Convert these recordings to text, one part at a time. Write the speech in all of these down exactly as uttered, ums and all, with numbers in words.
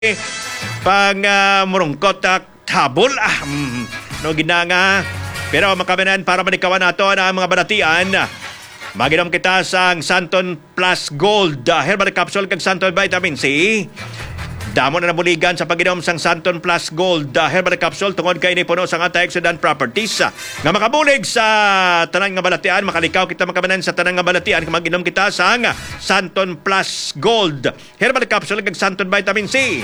pang uh, murungkot at habol ah, mm, no ginanga pero makabinan para manikawan nato ang mga balatian. Maginom kita sang Santon Plus Gold uh, Herbal Capsule kag Santon Vitamin C. Damo na nabuligan sa paginom sang Santon Plus Gold uh, Herbal Capsule tungod kay ni puno sang antioxidant properties uh, nga makabulig sa tanan nga balatian. Makalikaw kita makabanan sa tanan nga balatian kung maginom kita sang Santon Plus Gold Herbal Capsule kag Santon Vitamin C.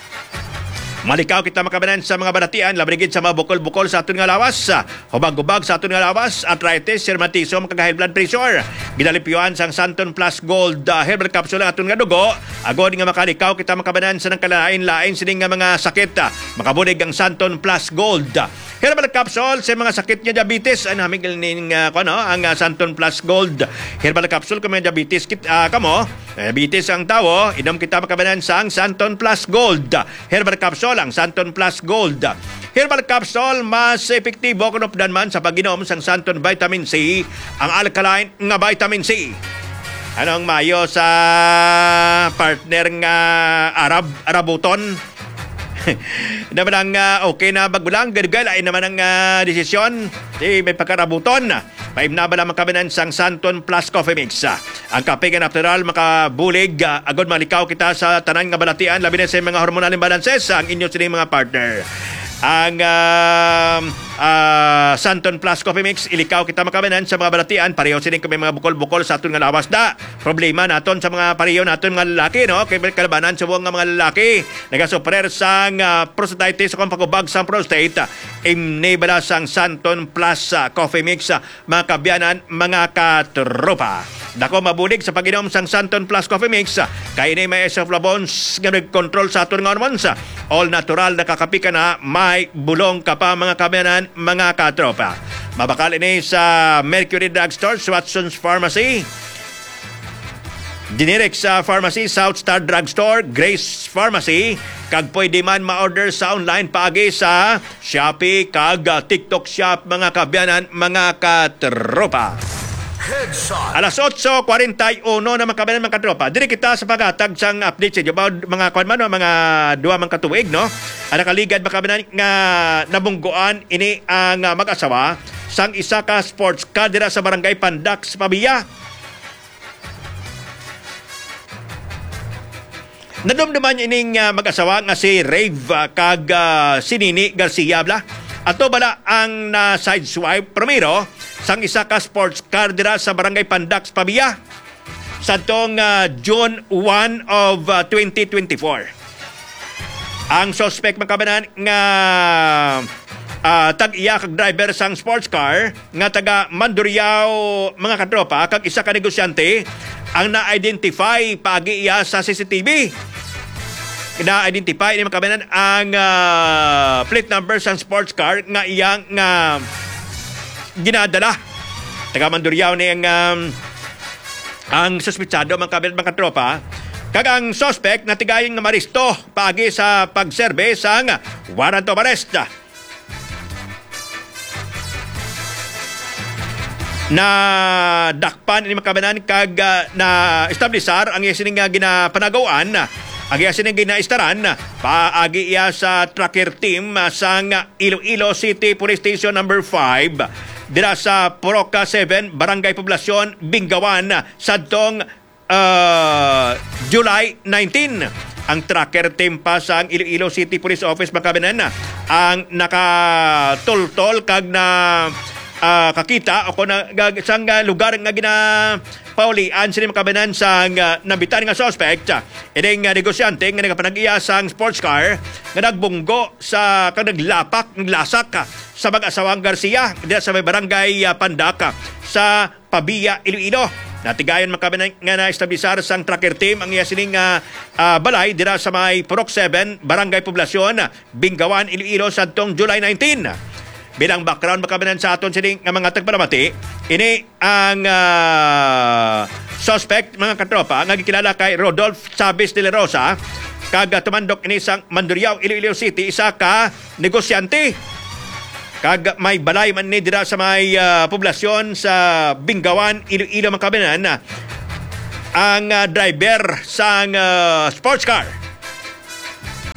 Malikaw kita makabanan sa mga balatian labrigid sa mga bukol-bukol sa aton nga lawas, hubag-hubag sa aton nga lawas, arthritis, rheumatism, kag high blood pressure. Ginalipyuan sang Santon Plus Gold uh, Herbal Capsule ang aton nga dugo. Agod nga makalikaw kita makabanan sa nang kalain-lain sining nga mga sakit. Makabulig ang Santon Plus Gold Herbal Capsule sa mga sakit nga diabetes. Ano hamig ning uh, ano ang uh, Santon Plus Gold Herbal Capsule kung may diabetes kit uh, kamo, diabetes ang tawo, inom kita makabanan sang Santon Plus Gold Herbal Capsule ang Santon Plus Gold Herbal Capsule. Mas epektibo kung updan man sa pag-inom sang Santon Vitamin C, ang alkaline nga vitamin C. Anong mayo sa partner nga Arab, Arabuton? Naman ang uh, okay na bagulang, gagal ay naman ang uh, desisyon. Di may pagkarabuton. Paim na ba naman kabinan sang Santon Plus Coffee Mix. Ang kape nga natural makabulig. Uh, agad malikaw kita sa tanan nga balatian. Labi na sa mga hormonal imbalances ang inyo sining mga partner. Ang uh, uh, Santon Plus Coffee Mix, ilikaw kita makabanan sa mga balatian. Pareho sining kami mga bukol-bukol sa aton nga lawas da. Problema naton sa mga pareho naton nga lalaki, no? Kay kalabanan sa buong nga mga lalaki. Nagasuprer sang uh, prostatitis o kung pagubag sa prostate. Imnibala sang Santon Plus uh, Coffee Mix, uh, mga kabyanan, mga katropa. Dako mabulig sa pag-inom sang Santon Plus Coffee Mix. Uh, kay ni may isoflavones nga nag-control sa aton nga hormones. Uh, all natural na kakapika na may bulong ka pa mga kabyanan, mga katropa. Mabakal ini sa Mercury Drugstore, Watson's Pharmacy, Generic sa Pharmacy, South Star Drugstore, Grace Pharmacy. Kag pwede man ma-order sa online paagi sa Shopee kag TikTok Shop, mga kabyanan, mga katropa. Headshot. Alas otso kuwarenta y uno na mga kabyanan, mga katropa. Diri kita sa paghatag sang update sa inyo about mga kwan man, mga duwa man katuig, no? Ang nakaligad mga kabyanan nga nabungguan ini ang uh, mag-asawa sang isa ka sports car dira sa barangay Pandak sa Pabiya. Nadumduman ining uh, mag-asawa nga si Rave uh, kag uh, si Nini Garcia bla. Ato bala ang na uh, sideswipe primero sang isa ka sports car dira sa barangay Pandak sa Pabiya sa tong uh, June first of uh, twenty twenty-four. Ang suspect makabanan nga uh, tag-iya kag driver sang sports car nga taga Mandurriao, mga katropa, kag isa ka negosyante ang na-identify pagi iya sa C C T V. Na-identify ni makabanan ang uh, plate number sang sports car nga iyang nga uh, ginadala. Taga Mandurriao ni ang um, ang suspitsado, mga kabanan, mga katropa. Kag ang suspect na tigayang nga maristo pagi sa pagserbe sang warrant of arrest. Na dakpan ni makabanan kag uh, na establisar ang isining nga ginapanagawan, ang isining ginaistaran paagi iya sa tracker team uh, sang Iloilo City Police Station number five dira sa Poroca seven, Barangay Poblasyon, Bingawan, sadtong Uh, July nineteenth. Ang tracker team pa sa Iloilo City Police Office, makabinan na ang nakatultol kag na uh, kakita o kung na, sang uh, lugar nga ginapaulian sila makabinan sa uh, nabitan nga suspect. Ining uh, negosyante nga nagapanag-iya sang sports car nga nagbunggo sa kag naglapak, naglasak sa mag-asawang Garcia dira sa may barangay uh, Pandak sa Pabiya, Iloilo. Natigayon makabinan nga na-establisar sang tracker team ang iya sining uh, uh, balay dira sa may Purok seven, Barangay Poblasyon, Bingawan, Iloilo sadtong July nineteenth. Bilang background makabinan sa aton sining nga mga tagparamati, ini ang uh, suspect, mga katropa, nga gikilala kay Rodolph Chavez de la Rosa, kag tumandok ini sang Mandurriao, Iloilo City, isa ka negosyante. Kag may balay man ni dira sa may uh, poblasyon sa Bingawan, Iloilo, makabinan ang uh, driver sa uh, sports car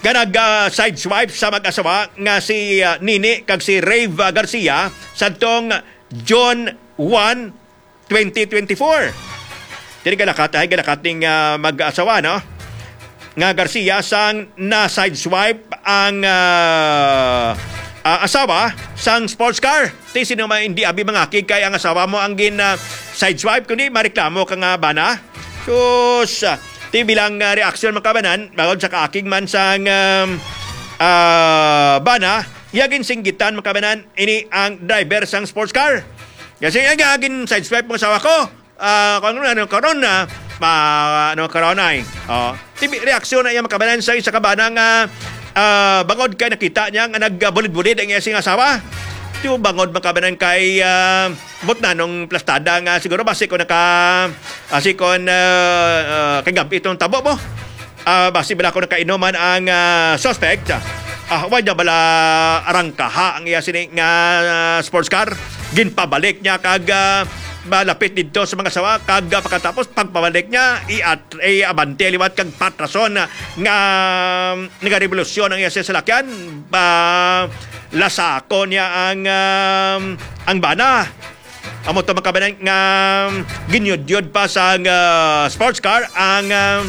ganag uh, sideswipe sa mag-asawa nga si uh, Nini kag si Rave Garcia sadtong June first, twenty twenty-four. Dili ganakat ay ganakat ning uh, mag-asawa no nga Garcia sang na sideswipe ang uh, uh, asawa sang sports car. Ti sino man hindi abi mangakig kay ang asawa mo ang gin uh, sideswipe kundi mareklamo ka nga bana. Sus, uh, ti bilang uh, reaksyon makabanan bagod sa kaakig man sang um, uh, bana, yagin singgitan makabanan ini ang driver sang sports car. Kasi ang agin sideswipe mo asawa ko. Ah, uh, kung ano karon na ma ano karon ay. Oh, ti reaksyon na iya makabanan sa isa ka banang uh, uh, bangod kay nakita niya nga nagbulid-bulid ang iyang asawa. Yung bangod makabanan kay uh, bot na nung plastada nga siguro base ko naka base ko uh, uh, kay gampi itong tabo mo. Uh, base bala ko nakainuman ang uh, suspect. Ah, uh, wala bala arangkaha ang iya sini nga uh, sports car. Ginpabalik niya kag uh, malapit dito sa mga sawa kag uh, pagkatapos pagpabalik niya i-at i-abante liwat kag patrason nga uh, nagarevolusyon ang iya sasakyan ba uh, lasako niya ang um, ang bana. Amo to makabanan nga um, ginyod-yod pa sa uh, sports car ang um,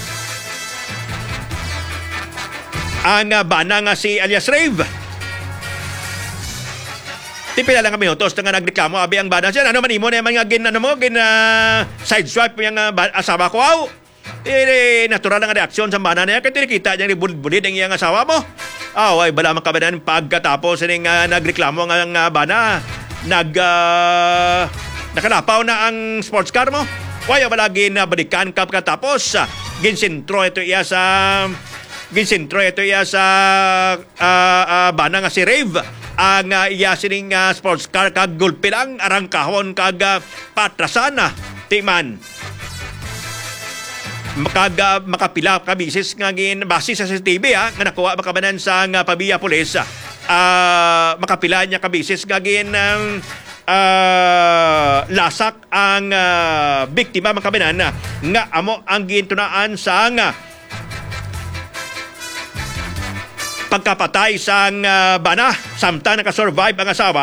ang uh, bana nga si alias Rave. Tipila lang kami utos nga nagreklamo abi ang bana siya. Ano man imo na man nga gin ano mo gin uh, sideswipe yung uh, asawa ko aw. Eh, natural ang reaksyon sa bana niya. Kaya tinikita niya bulid-bulid ang iyang asawa mo. Ah, oh, ay bala man kabanan pagkatapos ning uh, nagreklamo nga ang uh, bana. Nag uh, nakalapaw na ang sports car mo. Waya bala gin uh, balikan ka pagkatapos. Uh, ginsintro ito iya sa ginsintro ito iya sa uh, uh, bana nga si Rave. Ang uh, iya sining uh, sports car kag gulpi lang arangkahon kag uh, patrasana timan. Makaga makapila ka bisis nga gin base sa C C T V ha nga nakuha makabanan sa nga Pabia Police uh, makapila niya ka bisis nga gin um, uh, lasak ang uh, biktima makabanan nga amo ang gintunaan sa nga pagkapatay sa uh, bana samtang nakasurvive ang asawa.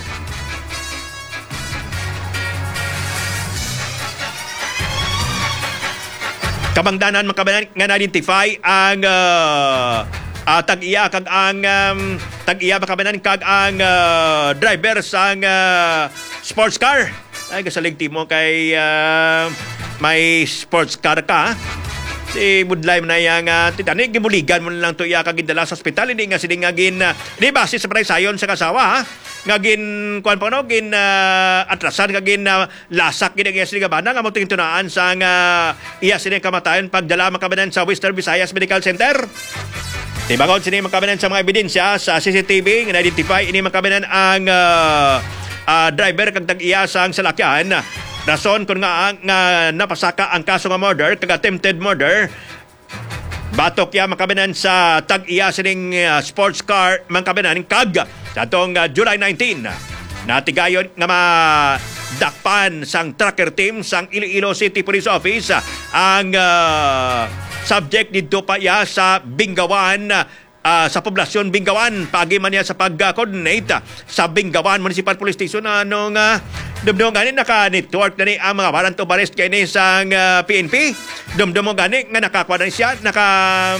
Kabangdanan makabanan nga na-identify ang uh, uh, tag-iya kag ang um, tag-iya makabanan kag ang uh, driver sa uh, sports car. Ay gasalig timo kay uh, may sports car ka. Si budlay man na yang uh, titani gimuligan mo lang to iya kag gidala sa ospital hindi nga sining nga gin uh, di base sa sayon sa kasawa ha. Nga gin kuan pa no gin uh, atrasan nga gin uh, lasak gid ang iya sining bana nga mo tingin tunaan sa nga iya sining kamatayon pagdala makabanan sa Western Visayas Medical Center. Di bangod sini makabanan sa mga ebidensya sa C C T V nga identify ini makabanan ang uh, uh, driver kag tag-iya sang salakyan. Rason kung nga, nga napasaka ang kaso nga murder kag attempted murder. Batok ya makabanan sa tag-iya sining uh, sports car makabanan kag sa atong uh, July nineteenth. Natigayon nga madakpan sang tracker team sang Iloilo City Police Office ang uh, subject dito pa ya sa Bingawan uh, sa poblasyon Bingawan. Pagi man niya sa pag-coordinate sa Bingawan Municipal Police Station ano nga dumdum gani naka-network na ni ang mga warrant of arrest kay ni sang uh, P N P. Dumdum gani nga nakakuha na siya naka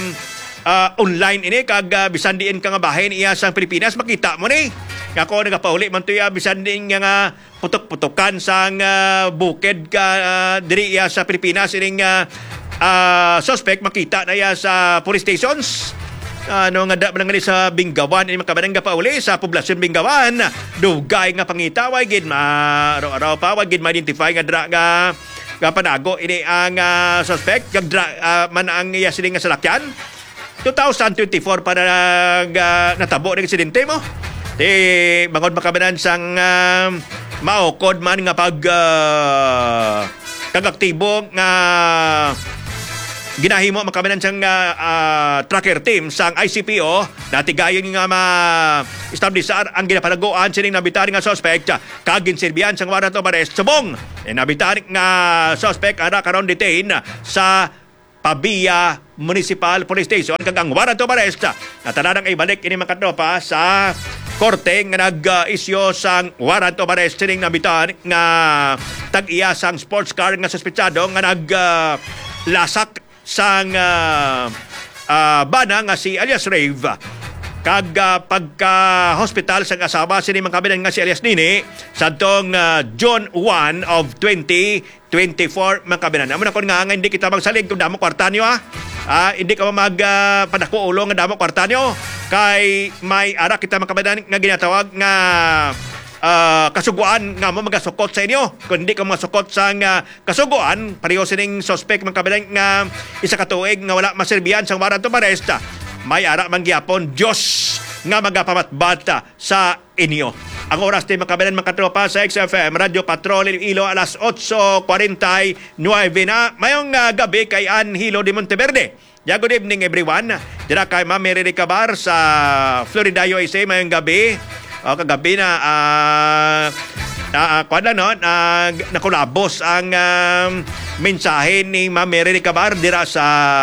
uh, online ini kag uh, bisan diin ka nga bahin iya sang Pilipinas makita mo ni. Ako nagapauli man to ya bisan diin nga putok-putokan sang uh, bukid ka uh, diri iya sa Pilipinas ining uh, uh, suspect makita na iya sa police stations. Ano nga da manangali sa Bingawan ini makabanang gapauli sa poblasyon Bingawan dugay nga pangitaway gid ma araw-araw pa wag gid ma-identify nga dra nga nga panago ini ang uh, suspect kag dra uh, man ang iya sining nga salakyan. twenty twenty-four para uh, natabo ng aksidente mo. Di bangod makabanan sang uh, maokod man nga pag uh, kagaktibo nga ginahimo makabanan sang uh, uh, tracker team sang I C P O natigayon nga ma-establishar ang ginapanaguan sining nabitan nga suspect kag ginsilbihan sang warrant of arrest subong e nabitan nga suspect ana karon detain sa Pabia Municipal Police Station kag ang warrant of arrest na tanang ibalik ini mga katropa sa korte nga nag-isyo sang warrant of arrest sining nabitan nga tag-iya sang sports car nga suspetsado nga naglasak sang uh, uh, bana nga si alias Rave kag uh, pagka-hospital sang asawa sini mga kabinan nga si alias Nini sa tong uh, June first of twenty twenty-four mga kabinan. Amo na kon nga nga hindi kita magsalig kung damo kwarta nyo ha. Ah, hindi ka mag uh, padako ulo nga damo kwarta nyo kay may ara kita mga kabinan nga ginatawag nga uh, kasuguan nga mo magasukot sa inyo. Kung hindi ka masukot sa uh, kasuguan, pareho sining suspect mga kabinan nga isa ka tuig nga wala maserbihan sang warrant of arrest, may ara mangyapon Diyos nga magapamatbata sa inyo. Ang oras din makabilan mga katropa sa X F M Radio Patrol Iloilo alas eight forty-nine na mayong uh, gabi kay Anhilo de Monteverde. Yeah, good evening everyone. Dira kay Ma'am Mary Ricabar sa Florida U S A mayong gabi. O kagabi na uh, uh, kuwan lang no, uh, nakulabos ang uh, mensahe ni Ma'am Mary Ricabar dira sa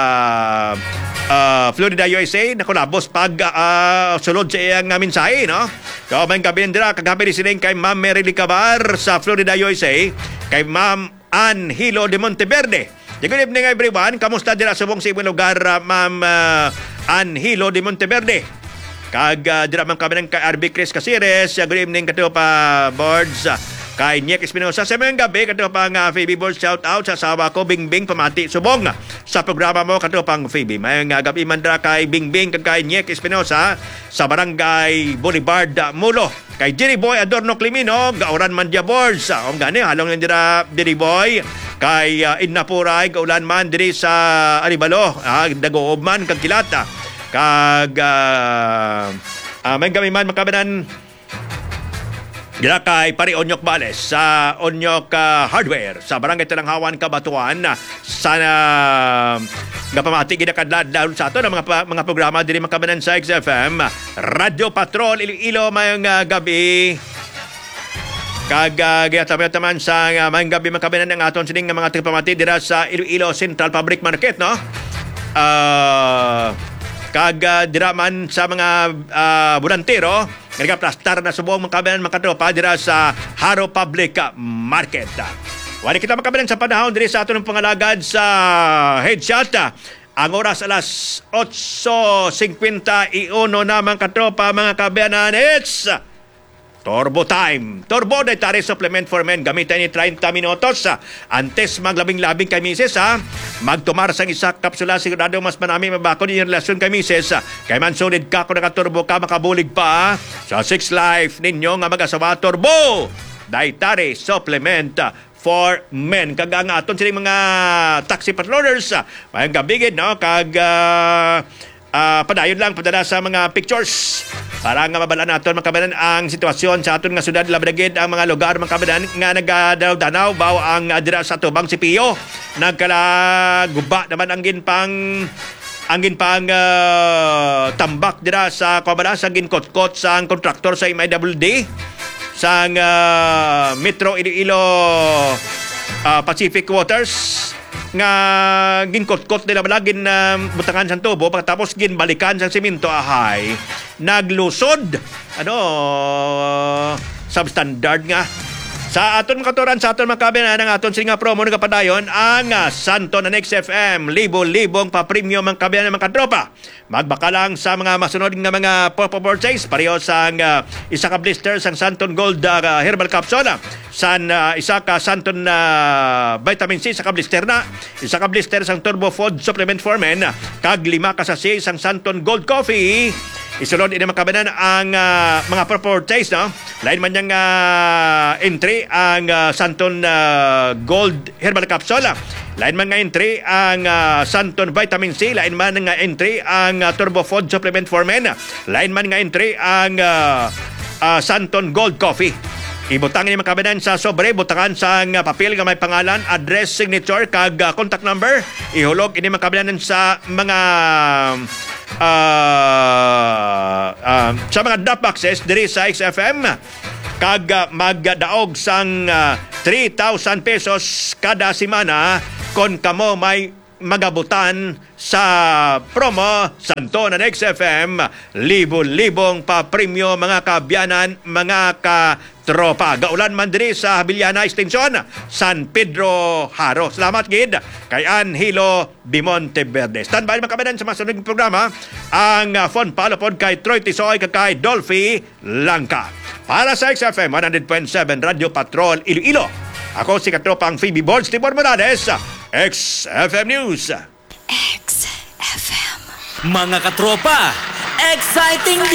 Uh, Florida U S A nakulabos pag uh, sulod sa iyang uh, mensahe no. So may gabi dira kagabi sining kay Ma'am Mary Ricabar sa Florida U S A kay Ma'am Anhilo de Monteverde. Good evening everyone. Kamusta dira sa buong sa ibang lugar uh, Ma'am uh, Anhilo de Monteverde? Kag uh, dira man kami ng kay R B Chris Casires. Uh, good evening kato pa boards. Uh, kay Niek Espinosa sa mga gabi kato pang uh, Phoebe Board shout out sa asawa ko Bingbing pamati subong sa programa mo kato pang Phoebe. May uh, gabi man dra kay Bingbing kag kay Niek Espinosa sa Barangay Boulevard uh, Mulo. Kay Jerry Boy Adorno Climino gauran man dia boards. Um gani halong lang dira Jerry Boy kay uh, Innapuray gaulan man diri sa Aribalo uh, dagoob man kag kilata kag uh, uh, may gabi man makabanan dira kay Pari Onyok Bales sa Onyok uh, Hardware sa Barangay Talanghawan, Kabatuan sa uh, gapamati ginakadlad sa ato ng mga mga programa diri makabanan sa X F M Radio Patrol Iloilo mayong uh, gabi kag uh, gayataman sa uh, mayong gabi makabanan ng aton sining mga tagapamati dira sa Iloilo Central Public Market no. Uh, kag uh, dira man sa mga uh, burantero nga plastar na subong makabilan makatropa dira sa Haro Public Market. Wala kita makabilan sa panahon diri sa aton pangalagad sa headshot. Ang oras alas eight fifty-one na mga katropa mga kabiyanan. It's Turbo Time. Turbo Dietary Supplement for Men. Gamitan ni thirty minutos. Antes maglabing-labing kay misis ha. Magtumar sang isa kapsula. Sigurado mas manami mabako ni yung relasyon kay misis. Kay man solid ka kung nakaturbo ka makabulig pa. Sa six life ninyo nga mag-asawa Turbo Dietary Supplement for Men. Kag ang aton silang mga taxi patrollers. Mayang gabigid no. Kag uh, uh, padayon lang padala sa mga pictures para nga mabalaan natin makabanan ang sitwasyon sa aton nga syudad labadagid ang mga lugar makabanan nga nagadanaw-danaw baw ang adira sa tubang si Pio nagkalaguba naman ang ginpang ang ginpang uh, tambak dira sa kabanan sa ginkot-kot sa kontraktor sa M I W D sa uh, Metro Iloilo uh, Pacific Waters nga ginkot-kot nila malagin na uh, butangan sa tubo pagkatapos ginbalikan sa simento ahay naglusod ano substandard nga sa aton katuran sa aton makabinan ang aton singa promo nagapadayon ang uh, Santo na X F M libo-libong pa-premium ang kabinan ng mga katropa magbaka lang sa mga masunod nga mga purchase pareho sa uh, isa ka blister sang Santon Gold uh, Herbal Capsule san uh, isa ka Santon uh, Vitamin C sa ka blister na isa ka blister sang Turbo Food Supplement for Men kag lima ka sachet sang Santon Gold Coffee. Isunod ini makabanan ang uh, mga purchase no. Lain man yang uh, entry ang uh, Santon uh, Gold Herbal Capsule. Lain man nga entry ang uh, Santon Vitamin C, lain man nga entry ang uh, Turbo Food Supplement for Men. Lain man nga entry ang uh, uh, Santon Gold Coffee. Ibutang ni makabanan sa sobre, butangan sa uh, papel nga may pangalan, address, signature, kag uh, contact number. Ihulog ini makabanan sa mga uh, uh, sa mga drop boxes diri sa X F M. Kag uh, magdaog sang uh, three thousand pesos kada semana kon kamo may magabutan sa promo Santonan X F M, libo-libong pa premyo mga kabyanan, mga katropa. Gaulan man diri sa Habiliana Extension, San Pedro Haro. Salamat gid kay Angelo de Monteverde. Standby mga kabyanan sa masunod programa. Ang uh, phone palapod kay Troy Tisoy kay Dolphy Langka. Para sa X F M one hundred point seven Radio Patrol Iloilo. Ako si katropang Phoebe Boards, Tibor Morales, X F M News. X F M. Mga katropa, exciting